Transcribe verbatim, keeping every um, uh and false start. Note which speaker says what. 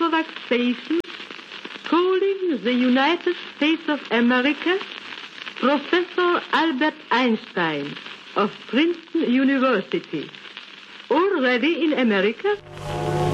Speaker 1: Czechoslovak station calling the United States of America, Professor Albert Einstein of Princeton University. Already in America?